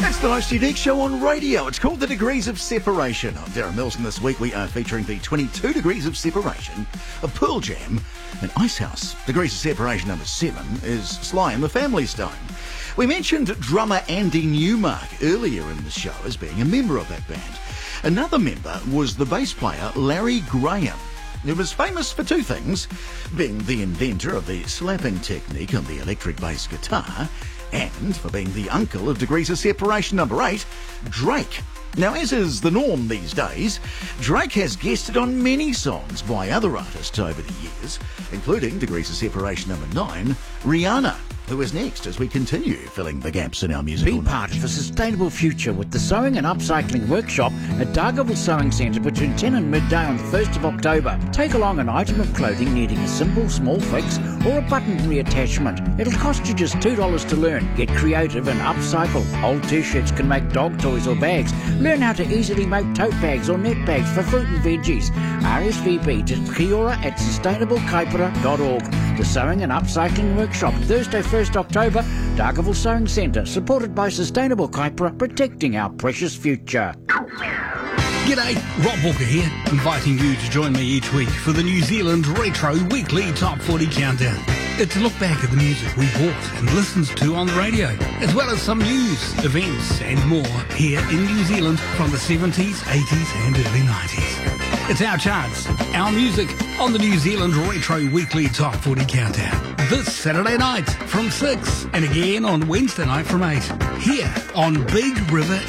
It's the Most Unique Show on radio. It's called The Degrees of Separation. I'm Darren Mills, and this week we are featuring the 22 Degrees of Separation of Pearl Jam and Icehouse. Degrees of Separation number 7 is Sly and the Family Stone. We mentioned drummer Andy Newmark earlier in the show as being a member of that band. Another member was the bass player Larry Graham, who was famous for two things, being the inventor of the slapping technique on the electric bass guitar, and for being the uncle of Degrees of Separation number 8, Drake. Now, as is the norm these days, Drake has guested on many songs by other artists over the years, including Degrees of Separation number 9, Rihanna, who is next as we continue filling the gaps in our musical Be part of a sustainable future with the Sewing and Upcycling Workshop at Dargaville Sewing Centre between 10 and midday on the 1st of October. Take along an item of clothing needing a simple small fix or a button reattachment. It'll cost you just $2 to learn. Get creative and upcycle. Old t-shirts can make dog toys or bags. Learn how to easily make tote bags or net bags for fruit and veggies. RSVP to kiora@sustainablekaipara.org. The Sewing and Upcycling Workshop, Thursday 1st October, Dargaville Sewing Centre, supported by Sustainable Kaipara, protecting our precious future. G'day, Rob Walker here, inviting you to join me each week for the New Zealand Retro Weekly Top 40 Countdown. It's a look back at the music we bought and listened to on the radio, as well as some news, events and more here in New Zealand from the 70s, 80s and early 90s. It's our charts, our music on the New Zealand Retro Weekly Top 40 Countdown. This Saturday night from 6 and again on Wednesday night from 8, here on Big River